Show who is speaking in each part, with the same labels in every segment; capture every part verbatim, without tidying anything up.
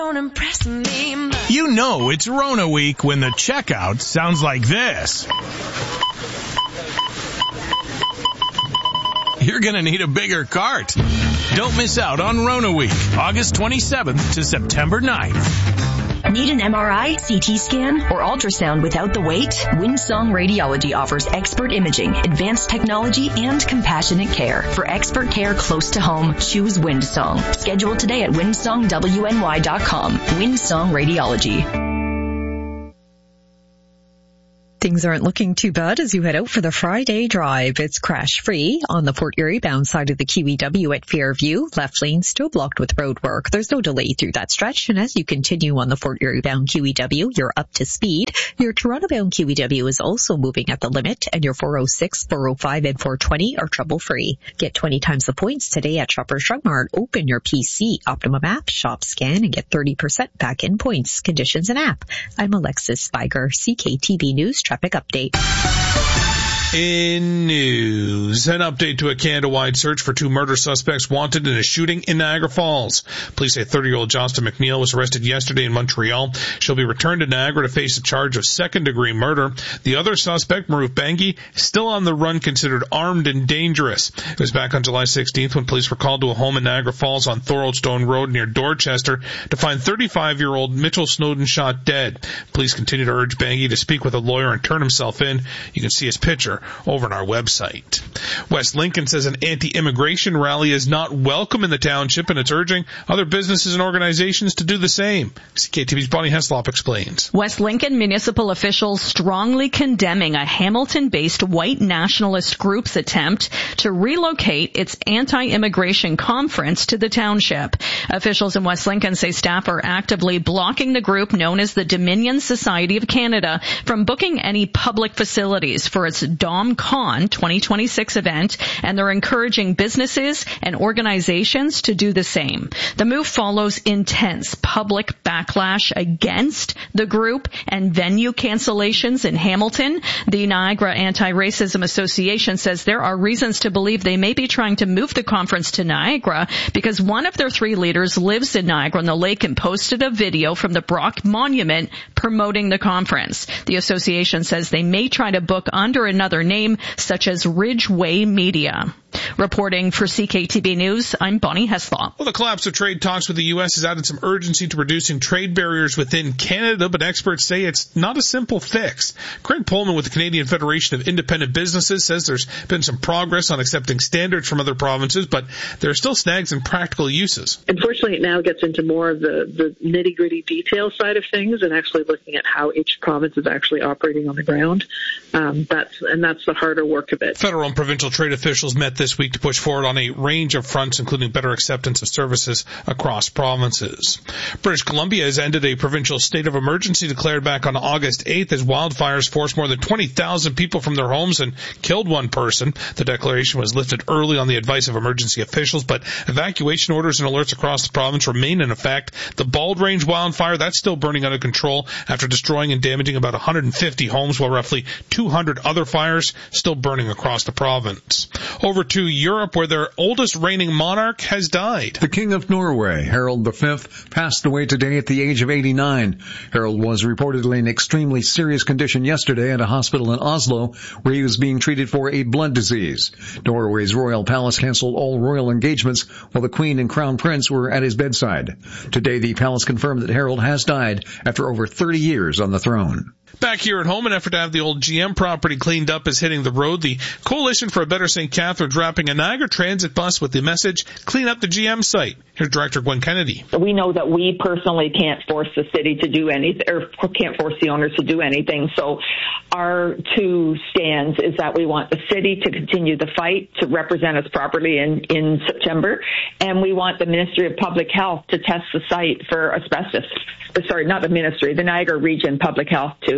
Speaker 1: Don't impress me.
Speaker 2: You know it's Rona week when the checkout sounds like this. You're going to need a bigger cart. Don't miss out on Rona week, August twenty-seventh to September ninth.
Speaker 3: Need an M R I, C T scan, or ultrasound without the wait? Windsong Radiology offers expert imaging, advanced technology, and compassionate care. For expert care close to home, choose Windsong. Schedule today at windsong w n y dot com. Windsong Radiology.
Speaker 4: Things aren't looking too bad as you head out for the Friday drive. It's crash-free on the Fort Erie bound side of the Q E W at Fairview. Left lane still blocked with road work. There's no delay through that stretch. And as you continue on the Fort Erie bound Q E W, you're up to speed. Your Toronto bound Q E W is also moving at the limit, and your four oh six, four oh five, and four twenty are trouble-free. Get twenty times the points today at Shoppers Drug Mart. Open your P C, Optimum app, shop, scan, and get thirty percent back in points. Conditions and app. I'm Alexis Spiger, C K T V News Traffic Update.
Speaker 5: In news, an update to a Canada-wide search for two murder suspects wanted in a shooting in Niagara Falls. Police say thirty-year-old Johnston McNeil was arrested yesterday in Montreal. She'll be returned to Niagara to face a charge of second-degree murder. The other suspect, Maruf Bengi, still on the run, considered armed and dangerous. It was back on July sixteenth when police were called to a home in Niagara Falls on Thoroldstone Road near Dorchester to find thirty-five-year-old Mitchell Snowden shot dead. Police continue to urge Bengi to speak with a lawyer and turn himself in. You can see his picture over on our website. West Lincoln says an anti-immigration rally is not welcome in the township, and it's urging other businesses and organizations to do the same. C K T V's Bonnie Heslop explains.
Speaker 6: West Lincoln municipal officials strongly condemning a Hamilton-based white nationalist group's attempt to relocate its anti-immigration conference to the township. Officials in West Lincoln say staff are actively blocking the group known as the Dominion Society of Canada from booking any public facilities for its DomCon twenty twenty-six event, and they're encouraging businesses and organizations to do the same. The move follows intense public backlash against the group and venue cancellations in Hamilton. The Niagara Anti-Racism Association says there are reasons to believe they may be trying to move the conference to Niagara because one of their three leaders lives in Niagara on the Lake and posted a video from the Brock Monument promoting the conference. The association says they may try to book under another name, such as Ridgeway Media. Reporting for C K T V News, I'm Bonnie Heslop.
Speaker 5: Well, the collapse of trade talks with the U S has added some urgency to reducing trade barriers within Canada, but experts say it's not a simple fix. Craig Pullman with the Canadian Federation of Independent Businesses says there's been some progress on accepting standards from other provinces, but there are still snags in practical uses.
Speaker 7: Unfortunately, it now gets into more of the, the nitty-gritty detail side of things and actually looking at how each province is actually operating on the ground. Um, that's and that's the harder work of it.
Speaker 5: Federal and provincial trade officials met this week to push forward on a range of fronts, including better acceptance of services across provinces. British Columbia has ended a provincial state of emergency declared back on August eighth as wildfires forced more than twenty thousand people from their homes and killed one person. The declaration was lifted early on the advice of emergency officials, but evacuation orders and alerts across the province remain in effect. The Bald Range wildfire, that's still burning out of control after destroying and damaging about one hundred fifty homes, while roughly two hundred other fires still burning across the province. Over to Europe, where their oldest reigning monarch has died.
Speaker 8: The King of Norway, Harald the Fifth, passed away today at the age of eighty-nine. Harald was reportedly in extremely serious condition yesterday at a hospital in Oslo, where he was being treated for a blood disease. Norway's royal palace canceled all royal engagements while the Queen and Crown Prince were at his bedside. Today, the palace confirmed that Harald has died after over thirty years on the throne.
Speaker 5: Back here at home, an effort to have the old G M property cleaned up is hitting the road. The Coalition for a Better Saint Catharines wrapping a Niagara Transit bus with the message, clean up the G M site. Here's Director Gwen Kennedy.
Speaker 9: We know that we personally can't force the city to do anything, or can't force the owners to do anything. So our two stands is that we want the city to continue the fight to represent us properly in, in September, and we want the Ministry of Public Health to test the site for asbestos. Sorry, not the Ministry, the Niagara Region Public Health to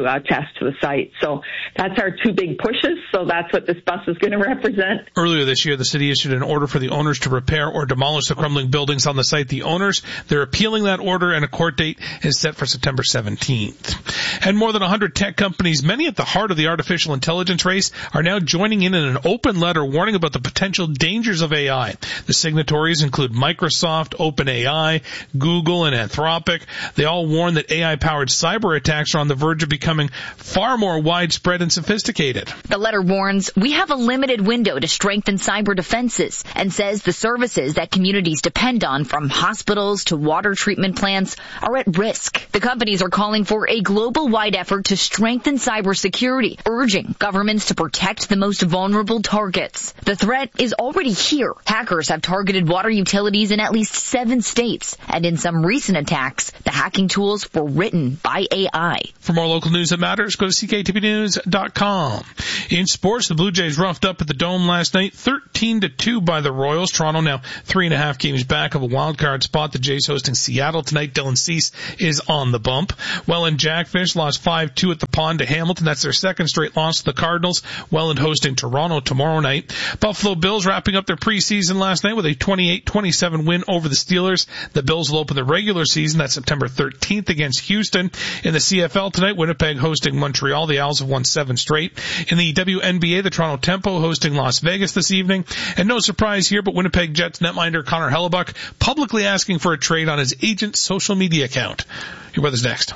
Speaker 9: to uh, test to the site. So that's our two big pushes. So that's what this bus is going to represent.
Speaker 5: Earlier this year, the city issued an order for the owners to repair or demolish the crumbling buildings on the site. The owners, they're appealing that order, and a court date is set for September seventeenth. And more than one hundred tech companies, many at the heart of the artificial intelligence race, are now joining in in an open letter warning about the potential dangers of A I. The signatories include Microsoft, OpenAI, Google, and Anthropic. They all warn that A I-powered cyber attacks are on the verge of becoming far more widespread and sophisticated.
Speaker 3: The letter warns we have a limited window to strengthen cyber defenses and says the services that communities depend on, from hospitals to water treatment plants, are at risk. The companies are calling for a global-wide effort to strengthen cybersecurity, urging governments to protect the most vulnerable targets. The threat is already here. Hackers have targeted water utilities in at least seven states, and in some recent attacks, the hacking tools were written by A I.
Speaker 5: For more local news that matters, go to C K T V news dot com. In sports, the Blue Jays roughed up at the Dome last night, thirteen to two by the Royals. Toronto now three and a half games back of a wild card spot. The Jays hosting Seattle tonight. Dylan Cease is on the bump. Welland Jackfish lost five two at the Pond to Hamilton. That's their second straight loss to the Cardinals. Welland hosting Toronto tomorrow night. Buffalo Bills wrapping up their preseason last night with a twenty-eight twenty-seven win over the Steelers. The Bills will open the regular season. That's September thirteenth against Houston. In the C F L tonight, Winnipeg hosting Montreal. The Owls have won seven straight. In the W N B A, the Toronto Tempo hosting Las Vegas this evening. And no surprise here, but Winnipeg Jets netminder Connor Hellebuck publicly asking for a trade on his agent's social media account. Your weather's next.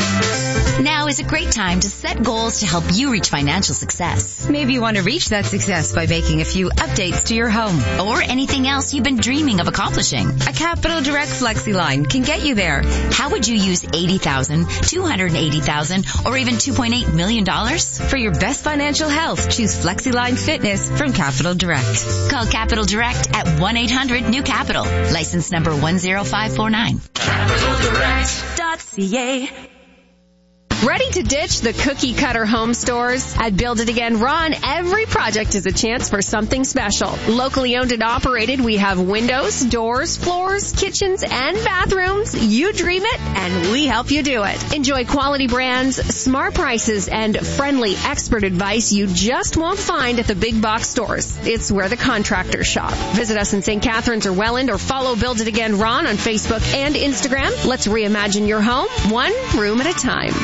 Speaker 1: Now is a great time to set goals to help you reach financial success.
Speaker 10: Maybe you want to reach that success by making a few updates to your home.
Speaker 1: Or anything else you've been dreaming of accomplishing.
Speaker 10: A Capital Direct FlexiLine can get you there.
Speaker 1: How would you use eighty thousand dollars, two hundred eighty thousand dollars, or even two point eight million dollars?
Speaker 10: For your best financial health, choose FlexiLine Fitness from Capital Direct.
Speaker 1: Call Capital Direct at one eight hundred new capital. License number one zero five four nine.
Speaker 11: Capital Direct dot C A.
Speaker 12: Ready to ditch the cookie cutter home stores? At Build It Again Ron, every project is a chance for something special. Locally owned and operated, we have windows, doors, floors, kitchens, and bathrooms. You dream it, and we help you do it. Enjoy quality brands, smart prices, and friendly expert advice you just won't find at the big box stores. It's where the contractors shop. Visit us in Saint Catharines or Welland, or follow Build It Again Ron on Facebook and Instagram. Let's reimagine your home, one room at a time.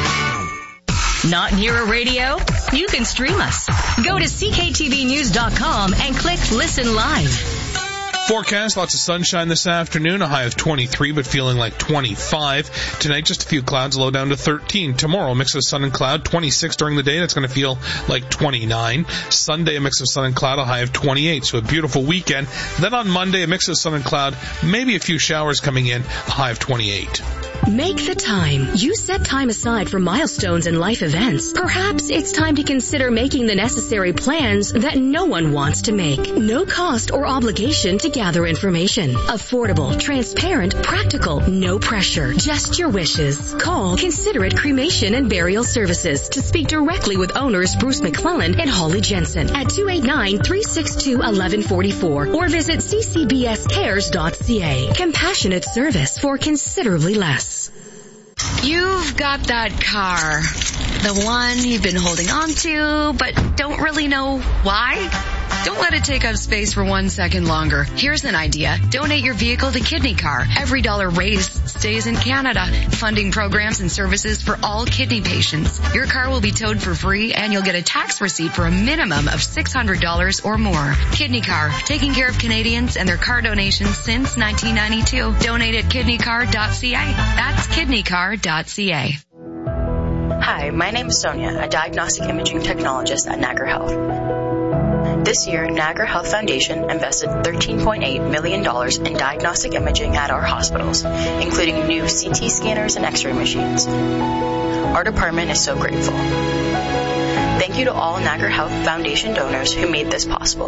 Speaker 3: Not near a radio? You can stream us. Go to C K T V news dot com and click Listen Live.
Speaker 5: Forecast, lots of sunshine this afternoon, a high of twenty-three, but feeling like twenty-five. Tonight, just a few clouds, low down to thirteen. Tomorrow, a mix of sun and cloud, twenty-six during the day. That's going to feel like twenty-nine. Sunday, a mix of sun and cloud, a high of twenty-eight. So a beautiful weekend. Then on Monday, a mix of sun and cloud, maybe a few showers coming in, a high of twenty-eight.
Speaker 13: Make the time. You set time aside for milestones and life events. Perhaps it's time to consider making the necessary plans that no one wants to make. No cost or obligation to gather information. Affordable, transparent, practical, no pressure. Just your wishes. Call Considerate Cremation and Burial Services to speak directly with owners Bruce McClellan and Holly Jensen at two eight nine, three six two, one one four four or visit c c b s cares dot c a. Compassionate service for considerably less.
Speaker 14: You've got that car, the one you've been holding on to, but don't really know why. Don't let it take up space for one second longer. Here's an idea. Donate your vehicle to Kidney Car. Every dollar raised stays in Canada, funding programs and services for all kidney patients. Your car will be towed for free, and you'll get a tax receipt for a minimum of six hundred dollars or more. Kidney Car, taking care of Canadians and their car donations since nineteen ninety-two. Donate at kidney car dot c a. That's kidney car dot c a.
Speaker 15: Hi, my name is Sonia, a diagnostic imaging technologist at Niagara Health. This year, Niagara Health Foundation invested thirteen point eight million dollars in diagnostic imaging at our hospitals, including new C T scanners and X-ray machines. Our department is so grateful. Thank you to all Niagara Health Foundation donors who made this possible.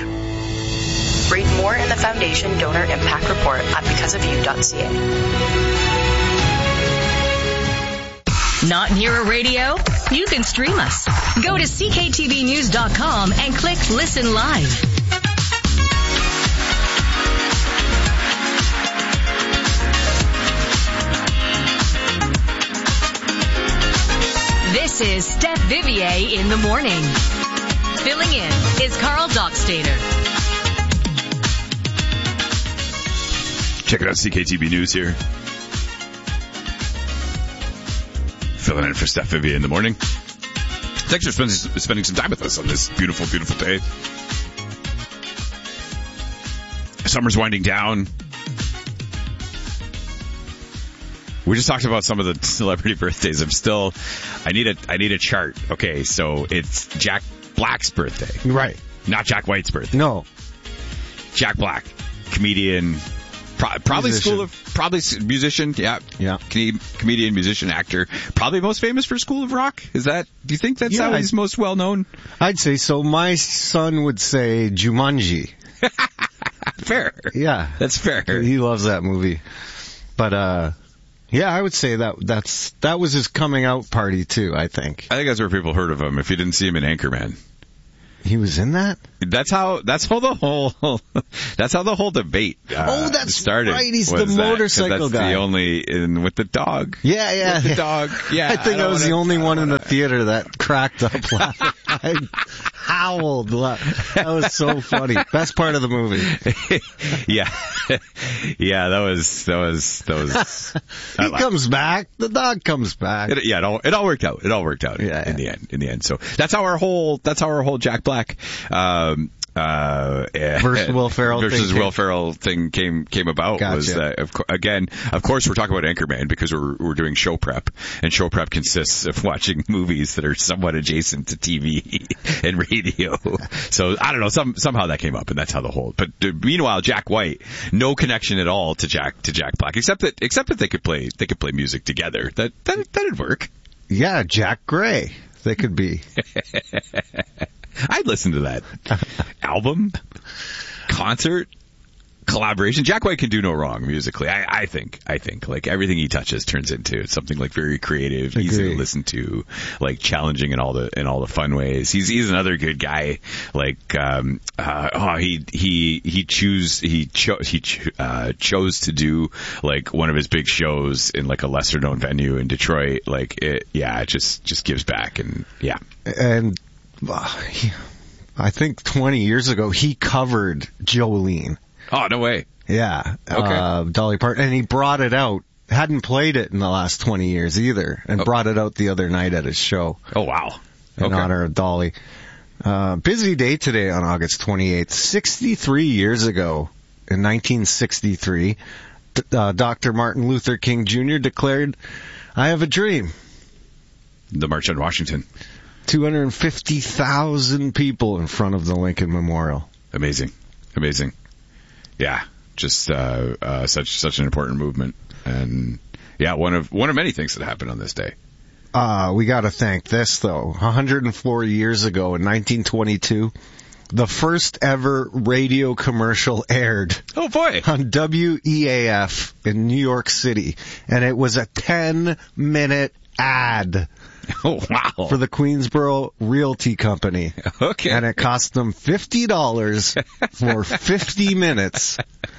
Speaker 15: Read more in the Foundation Donor Impact Report at because of you dot c a.
Speaker 3: Not near a radio? You can stream us. Go to c k t v news dot com and click Listen Live.
Speaker 16: This is Steph Vivier in the morning. Filling in is Carl Dockstader.
Speaker 17: Check it out, C K T B News here. Filling in for Steph Vivier in the morning. Thanks for spending, spending some time with us on this beautiful, beautiful day. Summer's winding down. We just talked about some of the celebrity birthdays. I'm still, I need a, I need a chart. Okay, so it's Jack Black's birthday.
Speaker 18: Right.
Speaker 17: Not Jack White's birthday.
Speaker 18: No.
Speaker 17: Jack Black, comedian, pro- probably
Speaker 18: musician.
Speaker 17: School of, probably musician, yeah.
Speaker 18: Yeah.
Speaker 17: Com- comedian, musician, actor. Probably most famous for School of Rock. Is that, do you think that's
Speaker 18: Yeah,
Speaker 17: how
Speaker 18: I'd,
Speaker 17: he's most well known?
Speaker 18: I'd say so. My son would say Jumanji.
Speaker 17: Fair.
Speaker 18: Yeah.
Speaker 17: That's fair.
Speaker 18: He loves that movie. But, uh, yeah, I would say that that's that was his coming out party too, I think.
Speaker 17: I think that's where people heard of him if you didn't see him in Anchorman.
Speaker 18: He was in that?
Speaker 17: That's how that's how the whole that's how the whole debate uh,
Speaker 18: oh, that's
Speaker 17: started.
Speaker 18: Right. He's
Speaker 17: was
Speaker 18: the
Speaker 17: that,
Speaker 18: motorcycle
Speaker 17: that's
Speaker 18: guy.
Speaker 17: The only in with the dog.
Speaker 18: Yeah, yeah.
Speaker 17: With the dog. Yeah.
Speaker 18: I think I, I was
Speaker 17: wanna,
Speaker 18: the only one in
Speaker 17: wanna...
Speaker 18: the theater that cracked up laughing. I howled. That was so funny. Best part of the movie.
Speaker 17: yeah, yeah. That was that was that was.
Speaker 18: he comes back. The dog comes back.
Speaker 17: It, yeah, it all it all worked out. It all worked out.
Speaker 18: Yeah,
Speaker 17: in
Speaker 18: yeah.
Speaker 17: the end. In the end. So that's how our whole that's how our whole Jack Black. Um, uh,
Speaker 18: versus Will Ferrell
Speaker 17: versus
Speaker 18: thing
Speaker 17: Will Ferrell thing came came about
Speaker 18: gotcha.
Speaker 17: was that of co- again of course we're talking about Anchorman because we're we're doing show prep, and show prep consists of watching movies that are somewhat adjacent to T V and radio. So I don't know, some somehow that came up, and that's how the whole. But uh, meanwhile, Jack White, no connection at all to Jack to Jack Black, except that except that they could play they could play music together. That that that'd work.
Speaker 18: Yeah, Jack Gray. They could be.
Speaker 17: I'd listen to that album, concert, collaboration. Jack White can do no wrong musically. I, I think. I think like everything he touches turns into something like very creative,
Speaker 18: Agreed.
Speaker 17: easy to listen to, like challenging in all the in all the fun ways. He's he's another good guy. Like um, uh, oh he he he choose he chose he cho- uh, chose to do like one of his big shows in like a lesser known venue in Detroit. Like it, yeah, it just just gives back, and yeah.
Speaker 18: And uh, he, I think twenty years ago he covered Jolene.
Speaker 17: Oh, no way.
Speaker 18: Yeah.
Speaker 17: Okay.
Speaker 18: Uh, Dolly Parton. And he brought it out. Hadn't played it in the last twenty years either. And oh. brought it out the other night at his show.
Speaker 17: Oh, wow.
Speaker 18: In
Speaker 17: okay.
Speaker 18: honor of Dolly. Uh, busy day today on August twenty-eighth. sixty-three years ago, in nineteen sixty-three, uh, Doctor Martin Luther King Junior declared, "I have a dream."
Speaker 17: The March on Washington.
Speaker 18: two hundred fifty thousand people in front of the Lincoln Memorial.
Speaker 17: Amazing. Amazing. Yeah, just uh, uh, such such an important movement, and yeah, one of one of many things that happened on this day.
Speaker 18: Uh, we got to thank this though. one hundred four years ago, in nineteen twenty-two, the first ever radio commercial aired.
Speaker 17: Oh boy!
Speaker 18: On W E A F in New York City, and it was a ten minute ad.
Speaker 17: Oh, wow.
Speaker 18: For the Queensboro Realty Company.
Speaker 17: Okay.
Speaker 18: And it cost them fifty dollars for fifty minutes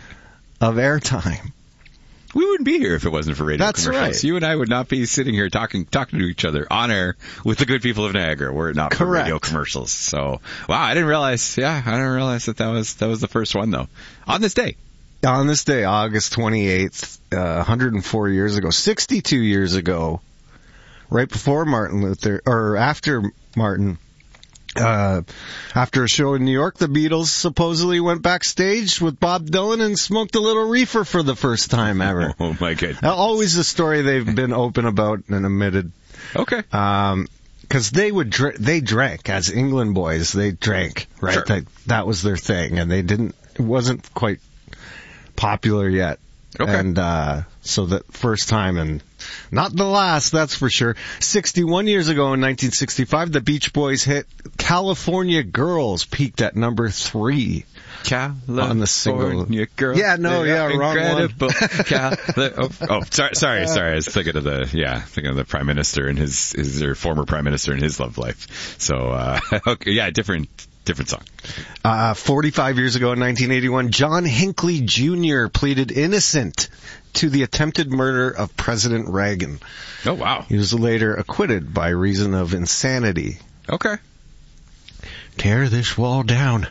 Speaker 18: of airtime.
Speaker 17: We wouldn't be here if it wasn't for radio
Speaker 18: That's
Speaker 17: commercials.
Speaker 18: right.
Speaker 17: You and I would not be sitting here talking talking to each other on air with the good people of Niagara were it not
Speaker 18: Correct.
Speaker 17: for radio commercials. So, wow, I didn't realize, yeah, I didn't realize that that was, that was the first one, though. On this day.
Speaker 18: On this day, August twenty-eighth, uh, one hundred four years ago, sixty-two years ago, right before Martin Luther, or after Martin, uh, after a show in New York, the Beatles supposedly went backstage with Bob Dylan and smoked a little reefer for the first time ever.
Speaker 17: Oh, my goodness.
Speaker 18: Always a story they've been open about and admitted.
Speaker 17: Okay.
Speaker 18: Um, cause they would, dr- they drank as England boys, they drank, right?
Speaker 17: Sure.
Speaker 18: That, that was their thing, and they didn't, it wasn't quite popular yet.
Speaker 17: Okay.
Speaker 18: And, uh, so the first time, and not the last, that's for sure. sixty-one years ago in nineteen sixty-five, the Beach Boys hit California Girls peaked at number three.
Speaker 17: California
Speaker 18: on the single.
Speaker 17: Girls.
Speaker 18: Yeah, no, yeah, wrong one.
Speaker 17: Cal- oh, oh, sorry, sorry, sorry. I was thinking of the, yeah, thinking of the Prime Minister and his, his, or former Prime Minister and his love life. So, uh, okay, yeah, different, different song.
Speaker 18: Uh, forty-five years ago in nineteen eighty-one, John Hinckley Junior pleaded innocent to the attempted murder of President Reagan.
Speaker 17: Oh, wow.
Speaker 18: He was later acquitted by reason of insanity.
Speaker 17: Okay.
Speaker 18: Tear this wall down.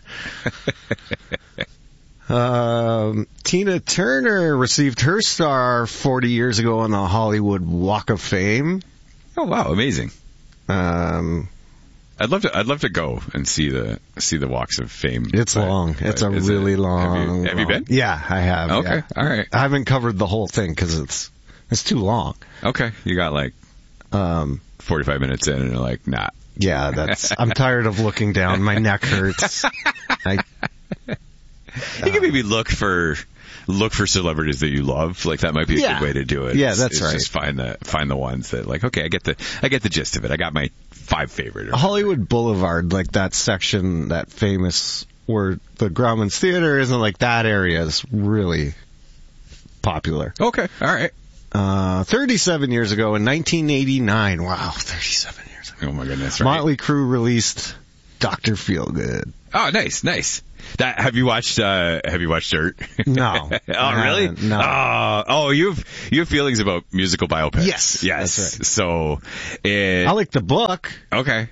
Speaker 18: um, Tina Turner received her star forty years ago on the Hollywood Walk of Fame.
Speaker 17: Oh, wow. Amazing.
Speaker 18: Um...
Speaker 17: I'd love to. I'd love to go and see the see the Walks of Fame.
Speaker 18: It's but, long. It's a really
Speaker 17: it,
Speaker 18: long.
Speaker 17: Have you, have you been?
Speaker 18: Yeah, I have.
Speaker 17: Okay,
Speaker 18: yeah.
Speaker 17: all right.
Speaker 18: I haven't covered the whole thing because it's it's too long.
Speaker 17: Okay, you got like um forty-five minutes in, and you're like, nah.
Speaker 18: Yeah, that's. I'm tired of looking down. My neck hurts. I,
Speaker 17: uh, you can maybe look for. Look for celebrities that you love. Like that might be a
Speaker 18: yeah.
Speaker 17: good way to do it.
Speaker 18: Yeah,
Speaker 17: it's,
Speaker 18: that's
Speaker 17: it's
Speaker 18: right.
Speaker 17: Just find the find the ones that like. Okay, I get the I get the gist of it. I got my five favorite.
Speaker 18: Hollywood Boulevard, like that section, that famous where the Grauman's Theater isn't, like that area is really popular.
Speaker 17: Okay, all right.
Speaker 18: Uh, thirty-seven years ago in nineteen eighty-nine. Wow, thirty-seven years ago.
Speaker 17: Oh my goodness! Right.
Speaker 18: Motley Crue released Doctor Feelgood.
Speaker 17: Oh, nice, nice. That have you watched? Uh, have you watched Dirt?
Speaker 18: No.
Speaker 17: Oh, really?
Speaker 18: No.
Speaker 17: Uh, oh, you have you have feelings about musical biopics?
Speaker 18: Yes.
Speaker 17: Yes.
Speaker 18: That's right.
Speaker 17: So, it,
Speaker 18: I like the book.
Speaker 17: Okay.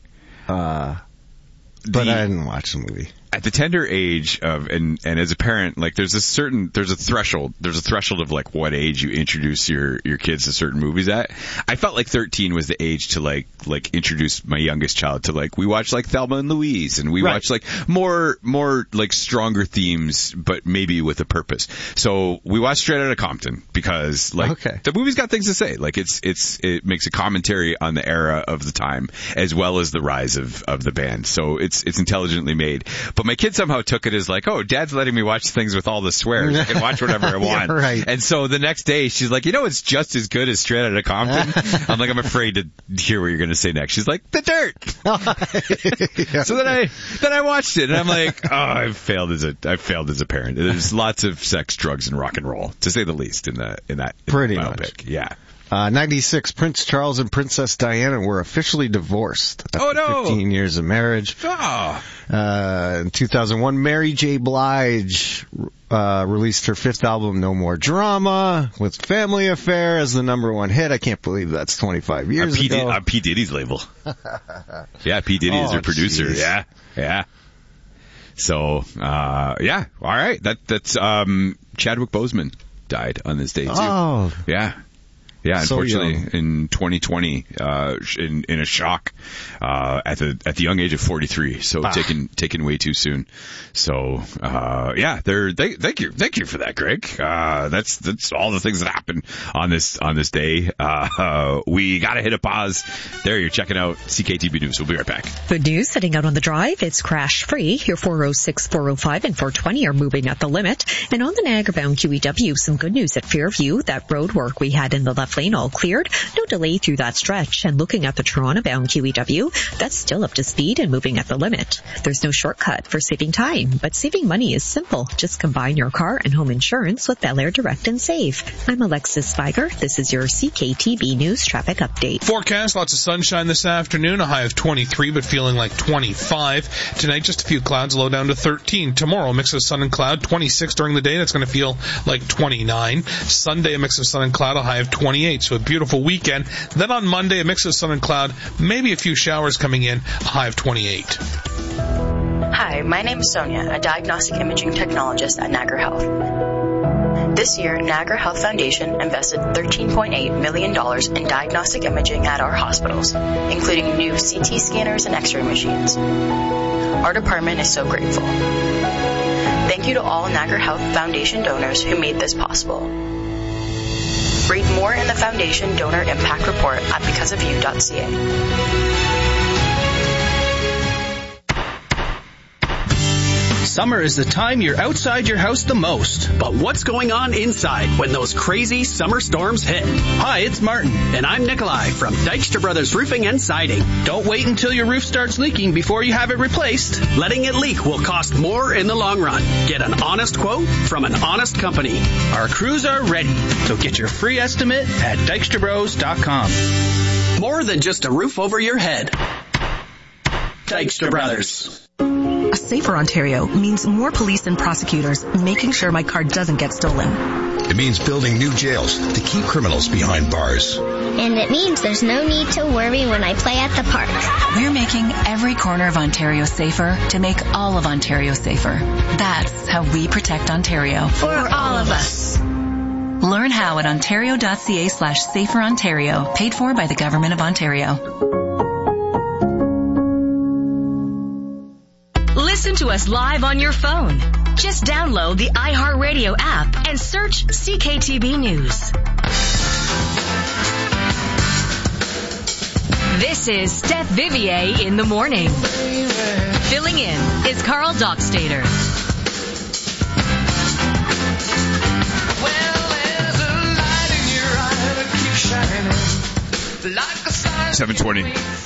Speaker 18: Uh, but
Speaker 17: the,
Speaker 18: I didn't watch the movie.
Speaker 17: At the tender age of, and, and as a parent, like there's a certain, there's a threshold, there's a threshold of like what age you introduce your, your kids to certain movies at. I felt like thirteen was the age to like, like introduce my youngest child to like, we watched like Thelma and Louise and we
Speaker 18: right.
Speaker 17: watched like more, more like stronger themes, but maybe with a purpose. So we watched Straight Outta Compton because like
Speaker 18: okay.
Speaker 17: the movie's got things to say. Like it's, it's, it makes a commentary on the era of the time as well as the rise of, of the band. So it's, it's intelligently made. But my kid somehow took it as like, oh, Dad's letting me watch things with all the swears. I can watch whatever I want.
Speaker 18: Yeah, right.
Speaker 17: And so the next day, she's like, you know, it's just as good as Straight Outta Compton. I'm like, I'm afraid to hear what you're going to say next. She's like, The Dirt.
Speaker 18: Yeah.
Speaker 17: So then I then I watched it, and I'm like, oh, I've failed as a I've failed as a parent. There's lots of sex, drugs, and rock and roll, to say the least, in the in that in
Speaker 18: pretty
Speaker 17: biopic.
Speaker 18: much.
Speaker 17: Yeah.
Speaker 18: Uh, ninety-six, Prince Charles and Princess Diana were officially divorced after
Speaker 17: oh, no.
Speaker 18: fifteen years of marriage.
Speaker 17: Oh.
Speaker 18: Uh, in two thousand one, Mary J. Blige uh, released her fifth album, No More Drama, with Family Affair as the number one hit. I can't believe that's twenty-five years
Speaker 17: on P.
Speaker 18: ago.
Speaker 17: D- on P. Diddy's label. Yeah, P. Diddy
Speaker 18: oh,
Speaker 17: is her producer.
Speaker 18: Geez.
Speaker 17: Yeah, yeah. So, uh, yeah, all right. That that's um, Chadwick Boseman died on this day too.
Speaker 18: Oh,
Speaker 17: yeah. Yeah,
Speaker 18: so
Speaker 17: unfortunately,
Speaker 18: young.
Speaker 17: in twenty twenty, uh, in in a shock, uh, at the at the young age of forty-three, so
Speaker 18: ah.
Speaker 17: taken taken way too soon. So, uh, yeah, they're they thank you thank you for that, Greg. Uh, that's that's all the things that happened on this on this day. Uh, uh we gotta hit a pause. There, you're checking out C K T B News. We'll be right back.
Speaker 4: Good news, sitting out on the drive, it's crash free. Your four oh six, four oh five, and four twenty are moving at the limit. And on the Niagara-bound Q E W, some good news at Fairview. That road work we had in the left lane all cleared. No delay through that stretch. And looking at the Toronto-bound Q E W, that's still up to speed and moving at the limit. There's no shortcut for saving time, but saving money is simple. Just combine your car and home insurance with Bel Air Direct and Save. I'm Alexis Spiger. This is your C K T B News traffic update.
Speaker 5: Forecast, lots of sunshine this afternoon, a high of twenty-three, but feeling like twenty-five. Tonight, just a few clouds, low down to thirteen. Tomorrow, a mix of sun and cloud, twenty-six during the day. That's going to feel like twenty-nine. Sunday, a mix of sun and cloud, a high of twenty-eight. So a beautiful weekend. Then on Monday, a mix of sun and cloud, maybe a few showers coming in, a high of twenty-eight.
Speaker 15: Hi, my name is Sonia, a diagnostic imaging technologist at Niagara Health. This year, Niagara Health Foundation invested thirteen point eight million dollars in diagnostic imaging at our hospitals, including new C T scanners and X-ray machines. Our department is so grateful. Thank you to all Niagara Health Foundation donors who made this possible. Read more in the Foundation Donor Impact Report at because of you dot c a.
Speaker 19: Summer is the time you're outside your house the most. But what's going on inside when those crazy summer storms hit? Hi, it's Martin, and I'm Nikolai from Dykstra Brothers Roofing and Siding. Don't wait until your roof starts leaking before you have it replaced. Letting it leak will cost more in the long run. Get an honest quote from an honest company. Our crews are ready, so get your free estimate at dykstra bros dot com. More than just a roof over your head. Dykstra Brothers.
Speaker 20: A safer Ontario means more police and prosecutors making sure my car doesn't get stolen.
Speaker 21: It means building new jails to keep criminals behind bars.
Speaker 22: And it means there's no need to worry when I play at the park.
Speaker 23: We're making every corner of Ontario safer to make all of Ontario safer. That's how we protect Ontario.
Speaker 22: For all of us.
Speaker 23: Learn how at ontario.ca slash safer Ontario. Paid for by the Government of Ontario.
Speaker 16: Listen to us live on your phone. Just download the iHeartRadio app and search C K T B News. This is Steph Vivier in the morning. Filling in is Carl Dockstader.
Speaker 17: seven twenty.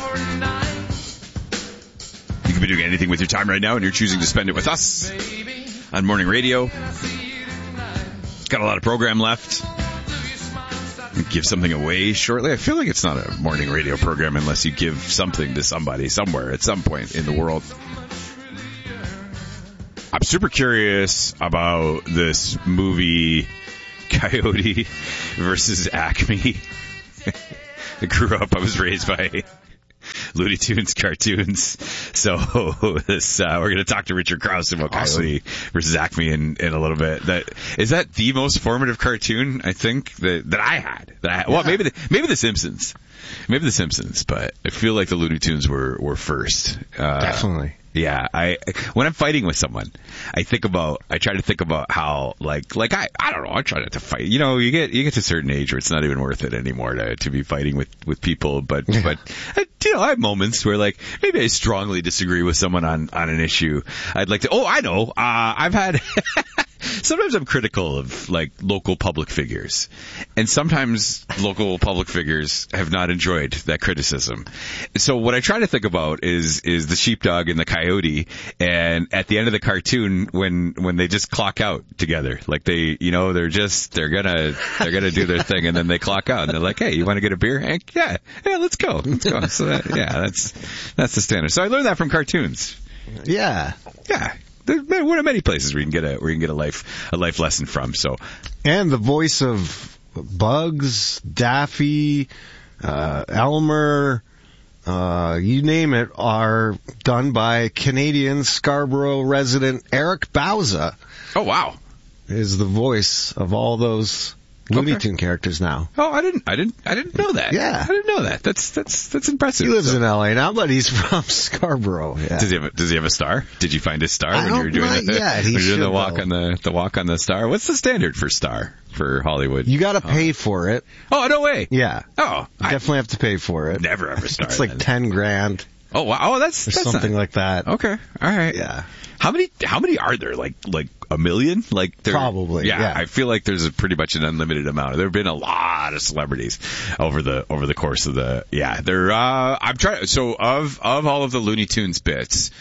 Speaker 17: You can be doing anything with your time right now, and you're choosing to spend it with us on Morning Radio. Got a lot of program left. Give something away shortly. I feel like it's not a morning radio program unless you give something to somebody somewhere at some point in the world. I'm super curious about this movie, Coyote versus Acme. I grew up, I was raised by Looney Tunes cartoons. So this, uh, we're going to talk to Richard Krause about awesome. Coyote versus Acme in, in a little bit. That is that the most formative cartoon I think that that I had. That I had. Well, yeah. maybe the, maybe the Simpsons, maybe the Simpsons, but I feel like the Looney Tunes were were first. Uh,
Speaker 18: Definitely.
Speaker 17: Yeah, I when I'm fighting with someone, I think about I try to think about how like like I I don't know I try not to fight. You know, you get you get to a certain age where it's not even worth it anymore to to be fighting with with people. But yeah. but I, you know I have moments where like maybe I strongly disagree with someone on on an issue. I'd like to. Oh, I know. Uh, I've had. Sometimes I'm critical of like local public figures, and sometimes local public figures have not enjoyed that criticism. So what I try to think about is is the sheepdog and the coyote, and at the end of the cartoon when when they just clock out together, like they you know they're just they're gonna they're gonna do their thing, and then they clock out, and they're like, hey, you want to get a beer, Hank? Yeah, yeah, let's go, let's go. So that, yeah, that's that's the standard. So I learned that from cartoons.
Speaker 18: Yeah,
Speaker 17: yeah. There, one of many places where you can get a where you can get a life a life lesson from. So,
Speaker 18: and the voice of Bugs, Daffy, uh, Elmer, uh, you name it, are done by Canadian Scarborough resident Eric Bauza.
Speaker 17: Oh wow,
Speaker 18: is the voice of all those Looney Tune okay. characters now.
Speaker 17: Oh, I didn't, I didn't, I didn't know that.
Speaker 18: Yeah,
Speaker 17: I didn't know that. That's that's that's impressive.
Speaker 18: He lives
Speaker 17: so.
Speaker 18: in L A now, but he's from Scarborough. Yeah.
Speaker 17: Does he have a, Does he have a star? Did you find his star
Speaker 18: I
Speaker 17: when you were doing
Speaker 18: not
Speaker 17: the,
Speaker 18: yet.
Speaker 17: when you were doing the walk
Speaker 18: though.
Speaker 17: on the the walk on the star? What's the standard for star for Hollywood?
Speaker 18: You got to
Speaker 17: oh.
Speaker 18: pay for it.
Speaker 17: Oh no way.
Speaker 18: Yeah.
Speaker 17: Oh,
Speaker 18: you
Speaker 17: I
Speaker 18: definitely have to pay for it.
Speaker 17: Never ever star.
Speaker 18: It's like
Speaker 17: then.
Speaker 18: ten grand.
Speaker 17: Oh wow. Oh, that's,
Speaker 18: or
Speaker 17: that's
Speaker 18: something
Speaker 17: not,
Speaker 18: like that.
Speaker 17: Okay. All right.
Speaker 18: Yeah.
Speaker 17: How many how many are there? Like like a million? Like there,
Speaker 18: probably.
Speaker 17: Yeah,
Speaker 18: yeah.
Speaker 17: I feel like there's a pretty much an unlimited amount. There have been a lot of celebrities over the over the course of the yeah. There uh I'm trying so of of all of the Looney Tunes bits,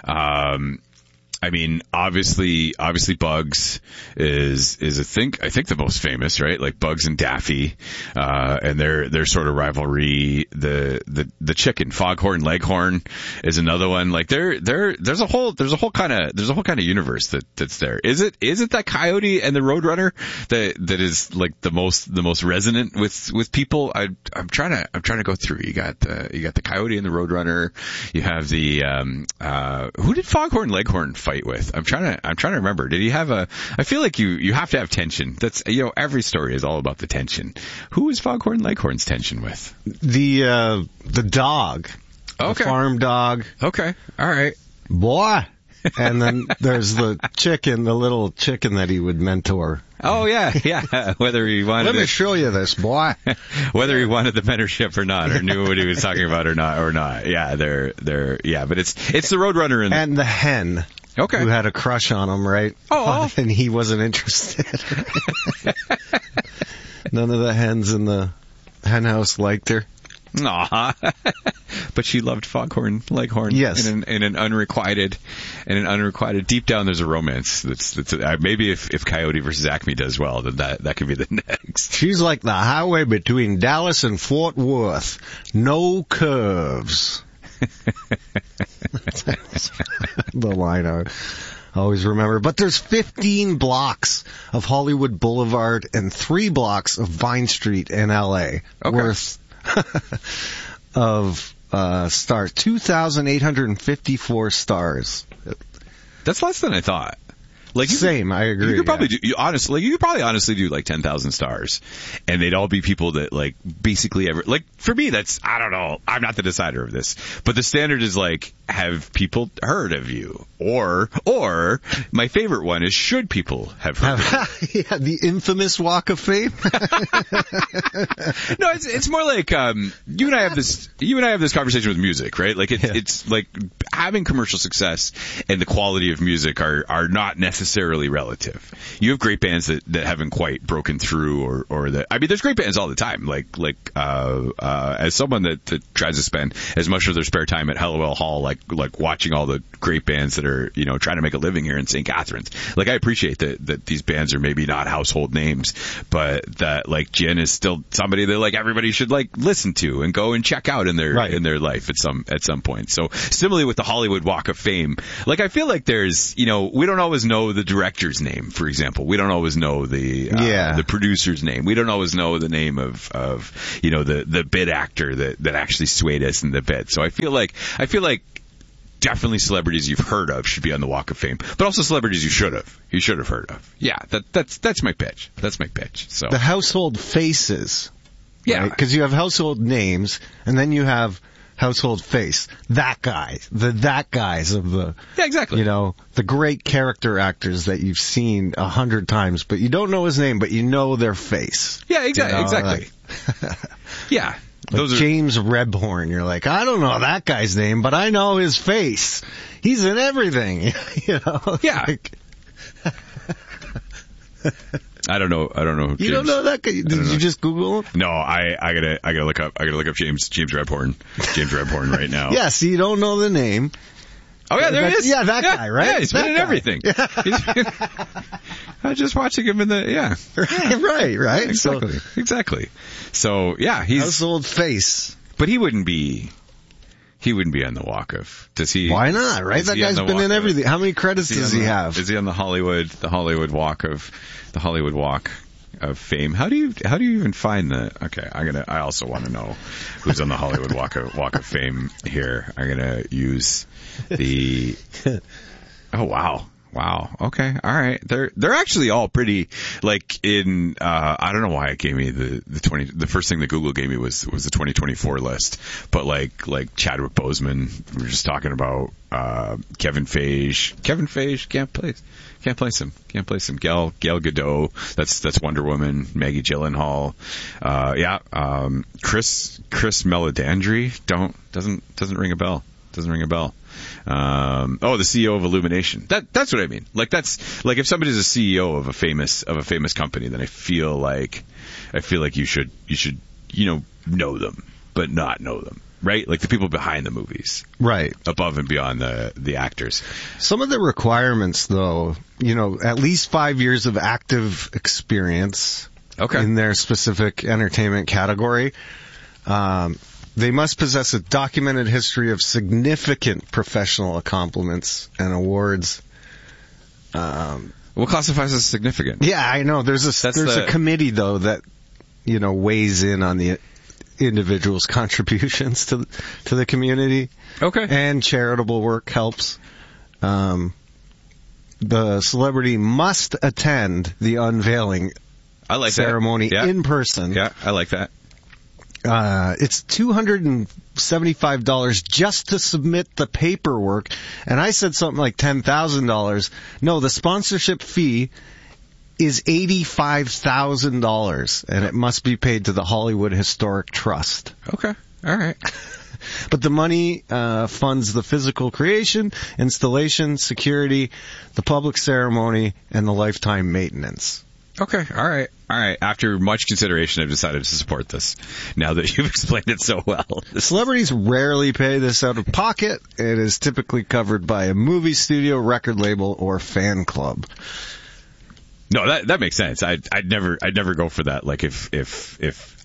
Speaker 17: um I mean, obviously, obviously Bugs is, is I think, I think the most famous, right? Like Bugs and Daffy, uh, and their, their sort of rivalry. The, the, the chicken, Foghorn Leghorn is another one. Like there, there, there's a whole, there's a whole kind of, there's a whole kind of universe that, that's there. Is it, is it that Coyote and the Roadrunner that, that is like the most, the most resonant with, with people? I, I'm trying to, I'm trying to go through. You got the, you got the Coyote and the Roadrunner. You have the, um, uh, who did Foghorn Leghorn fight with? I'm trying to I'm trying to remember. Did he have a I feel like you you have to have tension. That's you know every story is all about the tension. Who was Foghorn Leghorn's tension with?
Speaker 18: The uh the dog.
Speaker 17: Okay.
Speaker 18: The farm dog.
Speaker 17: Okay. All right.
Speaker 18: Boy. And then there's the chicken, the little chicken that he would mentor.
Speaker 17: Oh yeah, yeah. Whether he wanted
Speaker 18: Let me
Speaker 17: it,
Speaker 18: show you this, boy.
Speaker 17: Whether he wanted the mentorship or not, or knew what he was talking about or not, or not. Yeah, they're they're yeah. But it's it's the Roadrunner and
Speaker 18: and the hen.
Speaker 17: Okay.
Speaker 18: Who had a crush on him, right?
Speaker 17: Oh.
Speaker 18: And he wasn't interested. None of the hens in the hen house liked her.
Speaker 17: Aw. But she loved Foghorn Leghorn.
Speaker 18: Yes.
Speaker 17: In an, in an unrequited, in an unrequited, deep down there's a romance. That's, that's uh, maybe if, if Coyote versus Acme does well, then that, that could be the next.
Speaker 18: She's like the highway between Dallas and Fort Worth. No curves. The line I always remember. But there's fifteen blocks of Hollywood Boulevard and three blocks of Vine Street in L A
Speaker 17: Okay.
Speaker 18: worth of uh, stars. two thousand eight hundred fifty-four stars.
Speaker 17: That's less than I thought. Like you
Speaker 18: Same,
Speaker 17: could,
Speaker 18: I agree.
Speaker 17: You could probably
Speaker 18: yeah.
Speaker 17: do, you, honestly, you could probably honestly do like ten thousand stars, and they'd all be people that like basically ever, like for me, that's, I don't know, I'm not the decider of this, but the standard is like, have people heard of you? Or, or, my favorite one is, should people have heard of you?
Speaker 18: Yeah, the infamous Walk of Fame.
Speaker 17: No, it's it's more like um, you and I have this you and I have this conversation with music, right? Like it's
Speaker 18: Yeah.
Speaker 17: it's like having commercial success and the quality of music are are not necessarily relative. You have great bands that, that haven't quite broken through, or or that I mean, there's great bands all the time. Like like uh, uh, as someone that, that tries to spend as much of their spare time at Hallowell Hall, like like watching all the great bands that are, you know, trying to make a living here in Saint Catharines. Like I appreciate that that these bands are maybe not household names, but that like Jen is still somebody that like everybody should like listen to and go and check out in their
Speaker 18: Right.
Speaker 17: in their life at some at some point. So similarly with the Hollywood Walk of Fame, like I feel like there's, you know, we don't always know the director's name, for example. We don't always know the uh,
Speaker 18: Yeah.
Speaker 17: the producer's name. We don't always know the name of of you know the the bit actor that that actually swayed us in the bit. So I feel like I feel like definitely celebrities you've heard of should be on the Walk of Fame, but also celebrities you should have you should have heard of. Yeah, that that's that's my pitch. That's my pitch. So
Speaker 18: The household faces.
Speaker 17: yeah,
Speaker 18: Because you have household names, and then you have household face. That guy. The that guys of the,
Speaker 17: yeah, exactly.
Speaker 18: you know, the great character actors that you've seen a hundred times, but you don't know his name, but you know their face.
Speaker 17: Yeah, exactly.
Speaker 18: You know,
Speaker 17: exactly.
Speaker 18: like-
Speaker 17: Yeah.
Speaker 18: Like
Speaker 17: Those are,
Speaker 18: James Rebhorn, you're like, I don't know that guy's name, but I know his face. He's in everything, you know.
Speaker 17: Yeah.
Speaker 18: Like,
Speaker 17: I don't know. I don't know.
Speaker 18: you
Speaker 17: James.
Speaker 18: don't know that guy? Did
Speaker 17: know.
Speaker 18: you just Google him?
Speaker 17: No, I, I gotta I gotta look up I gotta look up James James Rebhorn James Rebhorn right now.
Speaker 18: Yeah, so you don't know the name.
Speaker 17: Oh yeah, there
Speaker 18: That-
Speaker 17: he is.
Speaker 18: yeah, that guy, right?
Speaker 17: Yeah, he's
Speaker 18: That
Speaker 17: been in
Speaker 18: guy.
Speaker 17: everything. He's been- I was just watching him in the yeah.
Speaker 18: Right, right, right.
Speaker 17: Exactly.
Speaker 18: So,
Speaker 17: exactly. So yeah, he's
Speaker 18: household face.
Speaker 17: but he wouldn't be he wouldn't be on the Walk of. Does he?
Speaker 18: Why not, right?
Speaker 17: is
Speaker 18: That
Speaker 17: he on
Speaker 18: guy's
Speaker 17: the
Speaker 18: been
Speaker 17: Walk
Speaker 18: in
Speaker 17: of-
Speaker 18: everything. How many credits
Speaker 17: is
Speaker 18: does
Speaker 17: on
Speaker 18: he
Speaker 17: the-
Speaker 18: have?
Speaker 17: Is he on the Hollywood the Hollywood Walk of the Hollywood Walk of Fame? How do you how do you even find the? Okay, I'm gonna. I also want to know who's on the Hollywood Walk of Walk of Fame here. I'm gonna use the. Oh wow. Wow. Okay. All right. They're they're actually all pretty like in uh I don't know why it gave me the the twenty the first thing that Google gave me was was the twenty twenty-four list, but like like Chadwick Boseman, we were just talking about uh Kevin Feige. Kevin Feige can't place can't place him. Can't place him. Gal Gal Gadot, that's that's Wonder Woman, Maggie Gyllenhaal. Uh yeah, um Chris Chris Meledandri, don't doesn't doesn't ring a bell. Doesn't ring a bell. Um, oh, the C E O of Illumination. That that's what I mean. Like that's like if somebody's a C E O of a famous of a famous company, then I feel like I feel like you should you should you know know them, but not know them, right? Like the people behind the movies,
Speaker 18: Right.
Speaker 17: above and beyond the the actors.
Speaker 18: Some of the requirements, though, you know, at least five years of active experience
Speaker 17: Okay.
Speaker 18: in their specific entertainment category. Um, they must possess a documented history of significant professional accomplishments and awards. Um,
Speaker 17: What classifies as significant?
Speaker 18: yeah, I know. There's a
Speaker 17: That's
Speaker 18: there's
Speaker 17: the-
Speaker 18: a committee though that you know weighs in on the individual's contributions to to the community.
Speaker 17: Okay.
Speaker 18: And charitable work helps. Um, the celebrity must attend the unveiling
Speaker 17: I like
Speaker 18: ceremony
Speaker 17: that. Yeah.
Speaker 18: in person.
Speaker 17: Yeah, I like that.
Speaker 18: Uh, it's two hundred seventy-five dollars just to submit the paperwork. And I said something like ten thousand dollars. No, the sponsorship fee is eighty-five thousand dollars, and it must be paid to the Hollywood Historic Trust.
Speaker 17: Okay. All right.
Speaker 18: But the money uh, funds the physical creation, installation, security, the public ceremony, and the lifetime maintenance.
Speaker 17: Okay. All right. All right. After much consideration, I've decided to support this. Now that you've explained it so well.
Speaker 18: Celebrities rarely pay this out of pocket. It is typically covered by a movie studio, record label, or fan club.
Speaker 17: No, that that makes sense. I'd I'd never I'd never go for that. Like if if if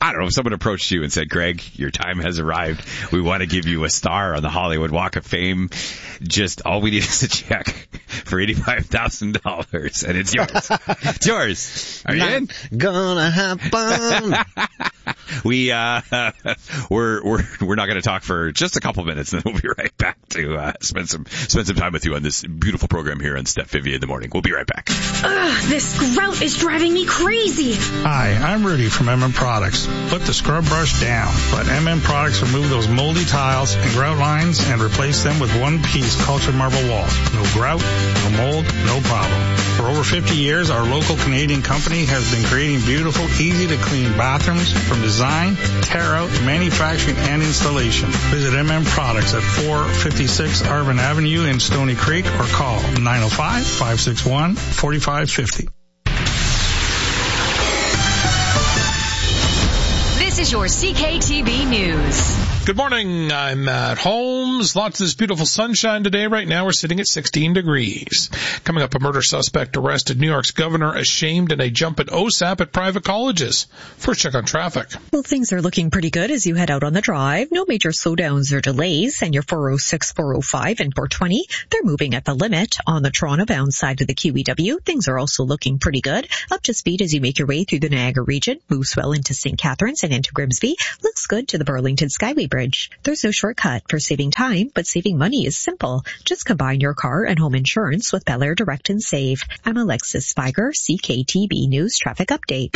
Speaker 17: I don't know, if someone approached you and said, Greg, your time has arrived. We want to give you a star on the Hollywood Walk of Fame. Just all we need is a check for eighty-five thousand dollars, and it's yours. It's yours. Are you
Speaker 18: Not
Speaker 17: in?
Speaker 18: Gonna happen.
Speaker 17: we, uh, we're, we're, we're not going to talk for just a couple minutes, and then we'll be right back to, uh, spend some, spend some time with you on this beautiful program here on Steph Vivier in the Morning. We'll be right back.
Speaker 2: Ugh, this grout is driving me crazy.
Speaker 6: Hi, I'm Rudy from M M Products. Put the scrub brush down. Let M M Products remove those moldy tiles and grout lines and replace them with one-piece cultured marble walls. No grout, no mold, no problem. For over fifty years, our local Canadian company has been creating beautiful, easy-to-clean bathrooms from design, tear-out, manufacturing, and installation. Visit M M Products at four fifty-six Arvin Avenue in Stony Creek or call nine oh five, five six one, four five five zero.
Speaker 16: This is your C K T B News.
Speaker 5: Good morning. I'm Matt Holmes. Lots of this beautiful sunshine today. Right now we're sitting at sixteen degrees. Coming up, a murder suspect arrested. New York's governor ashamed in a jump at O S A P at private colleges. First check on traffic.
Speaker 4: Well, things are looking pretty good as you head out on the drive. No major slowdowns or delays. And your four oh six, four oh five, and four twenty, they're moving at the limit. On the Toronto bound side of the Q E W, things are also looking pretty good. Up to speed as you make your way through the Niagara region. Moves well into Saint Catharines and into Grimsby. Looks good to the Burlington Skyway Bridge. There's no shortcut for saving time, but saving money is simple. Just combine your car and home insurance with Bel Air Direct and Save. I'm Alexis Spiger, C K T B News Traffic Update.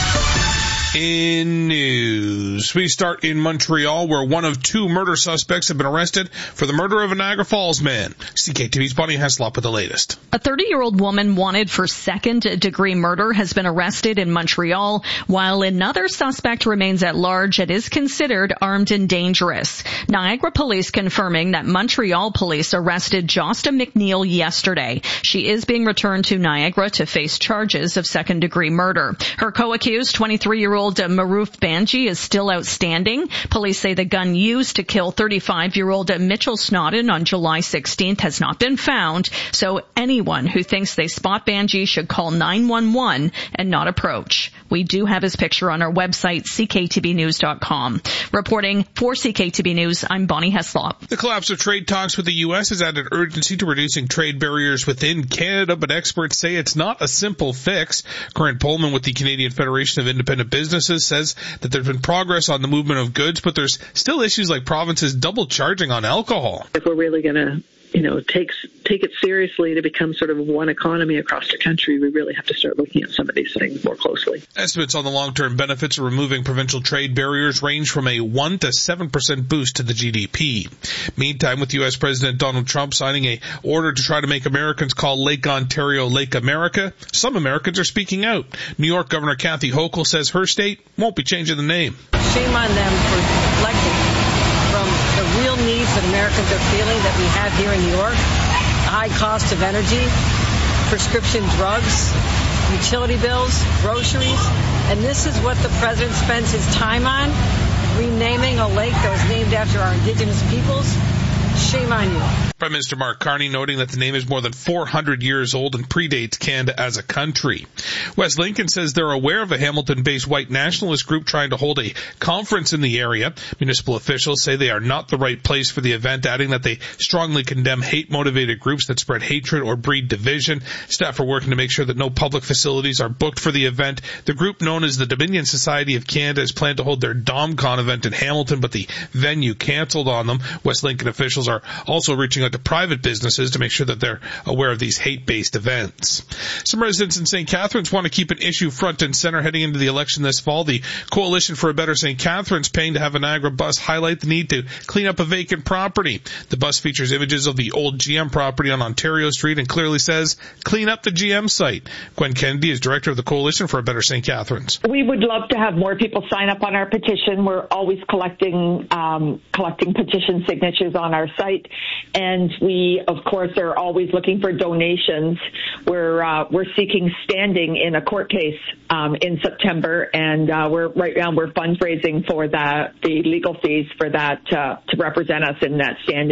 Speaker 5: In news, we start in Montreal, where one of two murder suspects have been arrested for the murder of a Niagara Falls man. C K T V's Bonnie Heslop with the latest.
Speaker 7: A thirty-year-old woman wanted for second-degree murder has been arrested in Montreal, while another suspect remains at large and is considered armed and dangerous. Niagara police confirming that Montreal police arrested Josta McNeil yesterday. She is being returned to Niagara to face charges of second-degree murder. Her co-accused, twenty-three-year-old Maroof Banji, is still outstanding. Police say the gun used to kill thirty-five-year-old Mitchell Snodden on July sixteenth has not been found, so anyone who thinks they spot Banji should call nine one one and not approach. We do have his picture on our website, c k t b news dot com. Reporting for C K T B News, I'm Bonnie Heslop.
Speaker 5: The collapse of trade talks with the U S has added urgency to reducing trade barriers within Canada, but experts say it's not a simple fix. Corinne Pullman with the Canadian Federation of Independent Businesses says that there's been progress on the movement of goods, but there's still issues like provinces double charging on alcohol.
Speaker 24: If we're really going to, you know, take take it seriously to become sort of one economy across the country, we really have to start looking at some of these things more closely.
Speaker 5: Estimates on the long-term benefits of removing provincial trade barriers range from a one to seven percent boost to the G D P. Meantime, with U S President Donald Trump signing a order to try to make Americans call Lake Ontario Lake America, some Americans are speaking out. New York Governor Kathy Hochul says her state won't be changing the name.
Speaker 25: Shame on them for neglecting from the real needs that Americans are feeling that we have here in New York. The high cost of energy, prescription drugs, utility bills, groceries. And this is what the president spends his time on, renaming a lake that was named after our indigenous peoples. Shame on you.
Speaker 5: Prime Minister Mark Carney noting that the name is more than four hundred years old and predates Canada as a country. West Lincoln says they're aware of a Hamilton-based white nationalist group trying to hold a conference in the area. Municipal officials say they are not the right place for the event, adding that they strongly condemn hate-motivated groups that spread hatred or breed division. Staff are working to make sure that no public facilities are booked for the event. The group known as the Dominion Society of Canada is planned to hold their DomCon event in Hamilton, but the venue canceled on them. West Lincoln officials are also reaching out to private businesses to make sure that they're aware of these hate-based events. Some residents in Saint Catharines want to keep an issue front and center heading into the election this fall. The Coalition for a Better Saint Catharines paying to have a Niagara bus highlight the need to clean up a vacant property. The bus features images of the old G M property on Ontario Street and clearly says, clean up the G M site. Gwen Kennedy is director of the Coalition for a Better Saint Catharines.
Speaker 9: We would love to have more people sign up on our petition. We're always collecting um, collecting petition signatures on our site. And we, of course, are always looking for donations. We're uh, we're seeking standing in a court case um, in September, and uh, we're right now we're fundraising for that the legal fees for that uh, to represent us in that standing.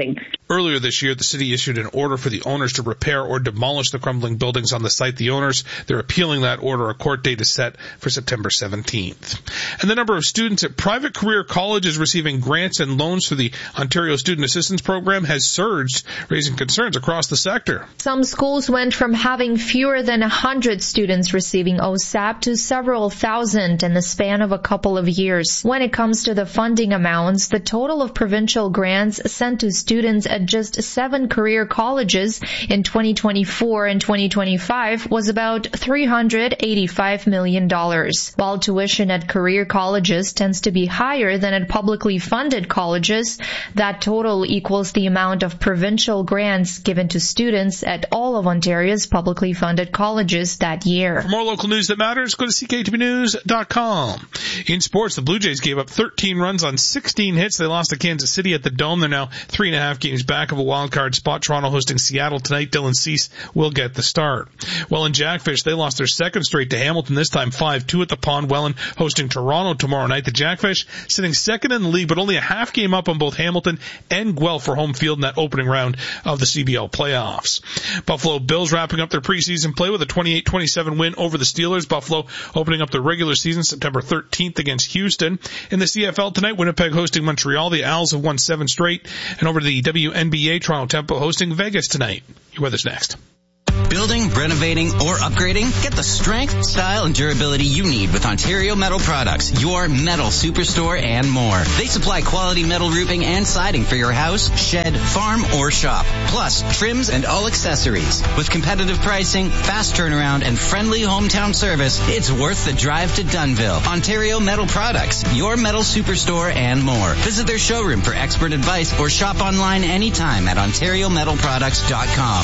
Speaker 5: Earlier this year, the city issued an order for the owners to repair or demolish the crumbling buildings on the site. The owners, they're appealing that order. A court date is set for September seventeenth. And the number of students at private career colleges receiving grants and loans through the Ontario Student Assistance Program has surged, raising concerns across the sector.
Speaker 1: Some schools went from having fewer than one hundred students receiving O S A P to several thousand in the span of a couple of years. When it comes to the funding amounts, the total of provincial grants sent to students at just seven career colleges in twenty twenty-four and twenty twenty-five was about three hundred eighty-five million dollars. While tuition at career colleges tends to be higher than at publicly funded colleges, that total equals the amount of provincial grants given to students at all of Ontario's publicly funded colleges that year.
Speaker 5: For more local news that matters, go to c k t v news dot com. In sports, the Blue Jays gave up thirteen runs on sixteen hits. They lost to Kansas City at the Dome. They're now three and a half games back of a wild card spot. Toronto hosting Seattle tonight. Dylan Cease will get the start. Well, in Jackfish, they lost their second straight to Hamilton, this time five two at the Pond. Welland hosting Toronto tomorrow night. The Jackfish sitting second in the league, but only a half game up on both Hamilton and Guelph for home field in that opening round of the C B L playoffs. Buffalo Bills wrapping up their preseason play with a twenty-eight twenty-seven win over the Steelers. Buffalo opening up their regular season September thirteenth against Houston. In the C F L tonight, Winnipeg hosting Montreal. The Owls have won seven straight. And over to the W N B A, Toronto Tempo hosting Vegas tonight. Your weather's next.
Speaker 8: Building, renovating, or upgrading? Get the strength, style, and durability you need with Ontario Metal Products, your metal superstore and more. They supply quality metal roofing and siding for your house, shed, farm, or shop. Plus, trims and all accessories. With competitive pricing, fast turnaround, and friendly hometown service, it's worth the drive to Dunnville. Ontario Metal Products, your metal superstore and more. Visit their showroom for expert advice or shop online anytime at ontario metal products dot com.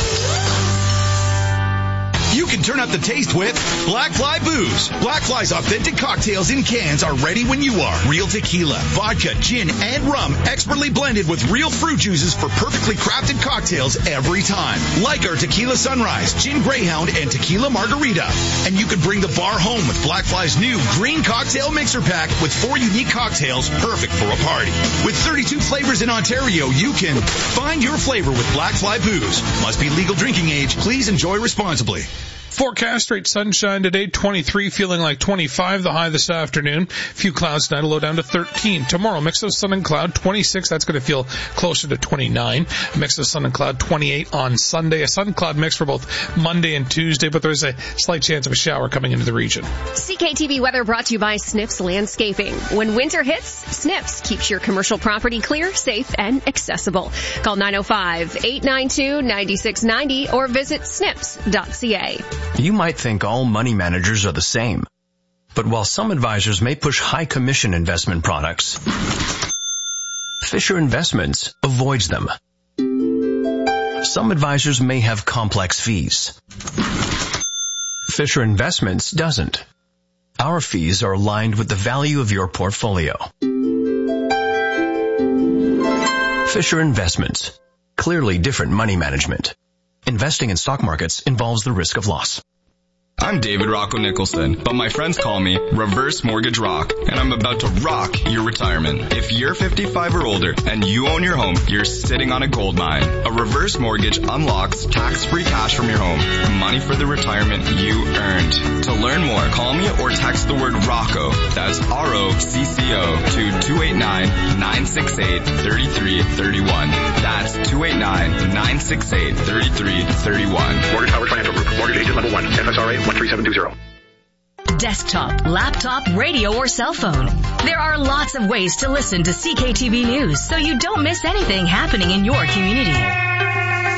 Speaker 21: You can turn up the taste with Black Fly Booze. Black Fly's authentic cocktails in cans are ready when you are. Real tequila, vodka, gin, and rum expertly blended with real fruit juices for perfectly crafted cocktails every time. Like our Tequila Sunrise, Gin Greyhound, and Tequila Margarita. And you can bring the bar home with Black Fly's new Green Cocktail Mixer Pack with four unique cocktails perfect for a party. With thirty-two flavors in Ontario, you can find your flavor with Black Fly Booze. Must be legal drinking age. Please enjoy responsibly.
Speaker 5: Forecast, straight sunshine today, twenty-three, feeling like twenty-five, the high this afternoon. Few clouds tonight, a low down to thirteen. Tomorrow, mix of sun and cloud, twenty-six, that's going to feel closer to twenty-nine. A mix of sun and cloud, twenty-eight on Sunday. A sun cloud mix for both Monday and Tuesday, but there's a slight chance of a shower coming into the region.
Speaker 10: C K T V weather brought to you by Snips Landscaping. When winter hits, Snips keeps your commercial property clear, safe, and accessible. Call nine oh five, eight nine two, nine six nine oh or visit snips dot c a.
Speaker 11: You might think all money managers are the same. But while some advisors may push high commission investment products, Fisher Investments avoids them. Some advisors may have complex fees. Fisher Investments doesn't. Our fees are aligned with the value of your portfolio. Fisher Investments. Clearly different money management. Investing in stock markets involves the risk of loss.
Speaker 12: I'm David Rocco Nicholson, but my friends call me Reverse Mortgage Rock, and I'm about to rock your retirement. If you're fifty-five or older and you own your home, you're sitting on a gold mine. A reverse mortgage unlocks tax-free cash from your home, money for the retirement you earned. To learn more, call me or text the word Rocco, that's R O C C O, to two eight nine, nine six eight, three three three one. That's two eight nine, nine six eight, three three three one.
Speaker 21: Mortgage Howard Financial Group. Mortgage agent level one. F S R A one three seven two zero.
Speaker 16: Desktop, laptop, radio, or cell phone. There are lots of ways to listen to C K T V News so you don't miss anything happening in your community.